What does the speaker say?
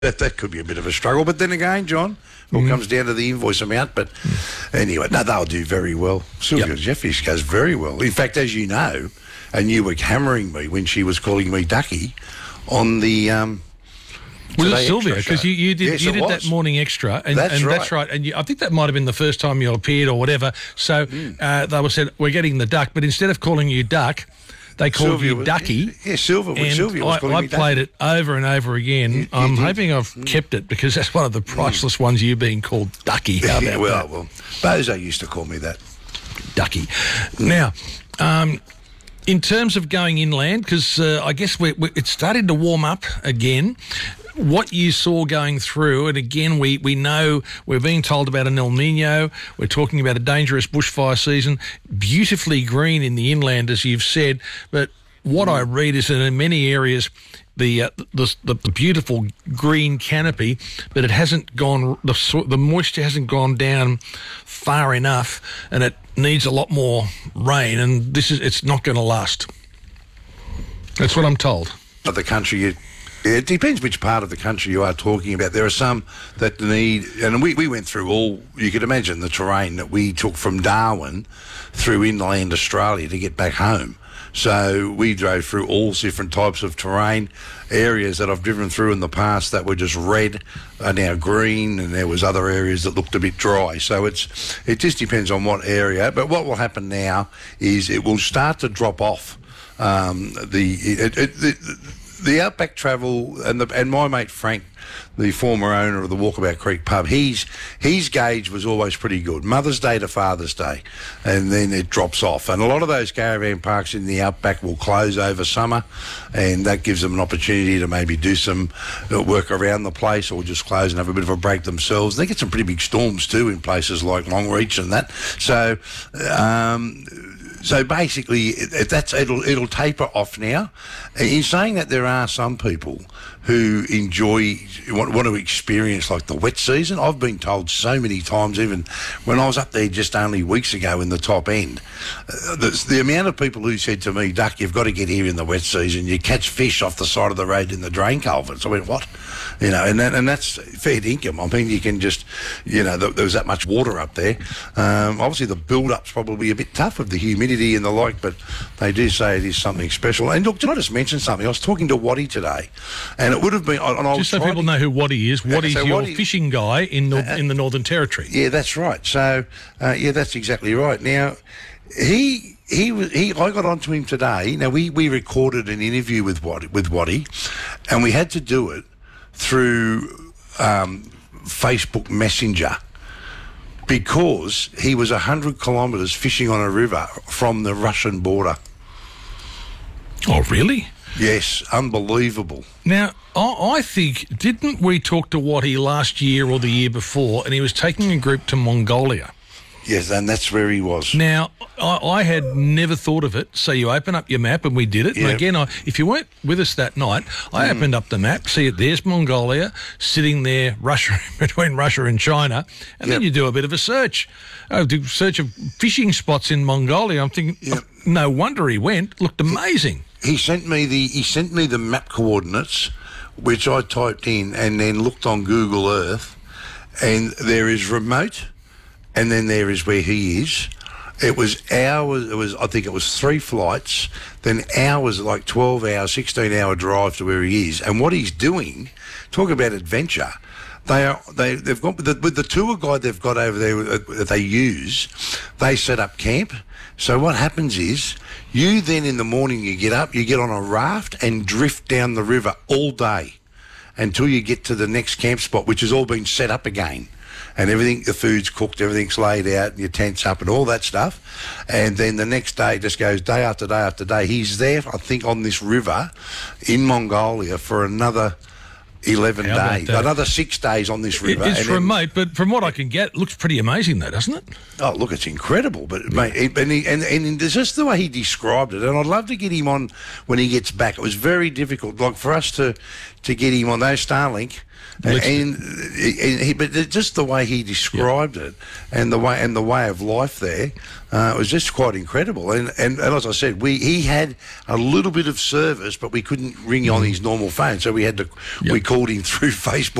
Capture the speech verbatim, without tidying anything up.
that that could be a bit of a struggle. But then again, John, it all mm. comes down to the invoice amount. But mm. anyway, no, they'll do very well. Sylvia yep. Jeffries goes very well. In fact, as you know, and you were hammering me when she was calling me Ducky on the... Um, was it Sylvia? Because you, you did yes, you did that morning extra, and that's and right. That's right. And you, I think that might have been the first time you appeared or whatever. So mm. uh, they were said, we're getting the duck, but instead of calling you Duck, they called Sylvia you was, Ducky. Yeah, Sylvia, and Sylvia was I, calling I me played Ducky. it over and over again. You, you I'm did. hoping I've mm. kept it because that's one of the priceless mm. ones, you being called Ducky. How about yeah, well, that? well, Bozo used to call me that. Ducky. Mm. Now, um, in terms of going inland, because uh, I guess we're, we're, it's starting to warm up again. What you saw going through, and again, we, we know we're being told about an El Nino. We're talking about a dangerous bushfire season, beautifully green in the inland, as you've said. But what mm. I read is that in many areas, the, uh, the the the beautiful green canopy, but it hasn't gone. The the moisture hasn't gone down far enough, and it needs a lot more rain. And this is it's not going to last. That's what I'm told. Of the country, you. It depends which part of the country you are talking about. There are some that need, and we, we went through all, you could imagine the terrain that we took from Darwin through inland Australia to get back home. So we drove through all different types of terrain. Areas that I've driven through in the past that were just red are now green, and there was other areas that looked a bit dry. So it's it just depends on what area. But what will happen now is it will start to drop off. Um, the it, it, it, The outback travel, and the, and my mate Frank, the former owner of the Walkabout Creek pub, he's, his gauge was always pretty good. Mother's Day to Father's Day, and then it drops off. And a lot of those caravan parks in the outback will close over summer, and that gives them an opportunity to maybe do some work around the place or just close and have a bit of a break themselves. They get some pretty big storms too in places like Longreach and that. So... Um, So basically, it, that's it'll it'll taper off now. In saying that, there are some people who enjoy want, want to experience like the wet season. I've been told so many times, even when I was up there just only weeks ago in the top end, uh, the, the amount of people who said to me, "Duck, you've got to get here in the wet season. You catch fish off the side of the road in the drain culverts." I went, "What?" You know, and that, and that's fair income. I mean, you can just, you know, there was that much water up there. Um, obviously, the build-up's probably a bit tough with the humidity and the like, but they do say it is something special. And look, did I just mention something? I was talking to Waddy today, and it would have been... And I just so people to, know who Waddy is, Waddy's so your Waddy, fishing guy in the, uh, in the Northern Territory. Yeah, that's right. So, uh, yeah, that's exactly right. Now, he... He was. He. I got onto him today. Now we, we recorded an interview with Waddy, with Waddy, and we had to do it through um, Facebook Messenger because he was a hundred kilometres fishing on a river from the Russian border. Oh, really? Yes, unbelievable. Now, I, I think, didn't we talk to Waddy last year or the year before, and he was taking a group to Mongolia? Yes, and that's where he was. Now, I, I had never thought of it, so you open up your map and we did it. Yep. And again, I, if you weren't with us that night, I mm. opened up the map, see it, there's Mongolia, sitting there, Russia between Russia and China, and yep. then you do a bit of a search. Oh, do search of fishing spots in Mongolia. I'm thinking, yep. oh, no wonder he went. Looked amazing. He, he sent me the he sent me the map coordinates, which I typed in and then looked on Google Earth, and there is remote. And then there is where he is. It was hours, it was, I think it was three flights, then hours, like twelve hour, sixteen hour drive to where he is. And what he's doing, talk about adventure, they are, they, they've got, with the, with the tour guide they've got over there that they use, they set up camp. So what happens is, you then in the morning you get up, you get on a raft and drift down the river all day until you get to the next camp spot, which has all been set up again. And everything, the food's cooked, everything's laid out, and your tent's up and all that stuff. And then the next day just goes day after day after day. He's there, I think, on this river in Mongolia for another eleven How days, another six days on this river. It's and remote, then, but from what I can get, it looks pretty amazing though, doesn't it? Oh, look, it's incredible. But yeah. mate, it, and, he, and and just the way he described it, and I'd love to get him on when he gets back. It was very difficult, like for us to to get him on those Starlink. Let's- and, and he, but just the way he described it, and the way and the way of life there, uh, was just quite incredible. And, and and as I said, we he had a little bit of service, but we couldn't ring on his normal phone, so we had to we called him through Facebook.